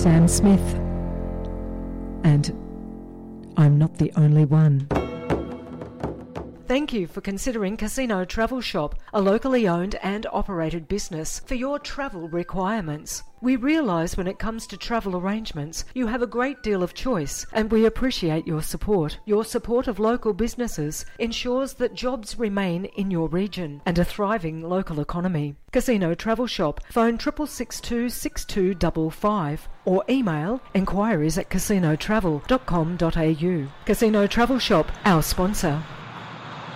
Sam Smith, and I'm not the only one. Thank you for considering Casino Travel Shop, a locally owned and operated business for your travel requirements. We realise when it comes to travel arrangements, you have a great deal of choice, and we appreciate your support. Your support of local businesses ensures that jobs remain in your region and a thriving local economy. Casino Travel Shop, phone 6662 6255 or email enquiries@casinotravel.com.au. Casino Travel Shop, our sponsor.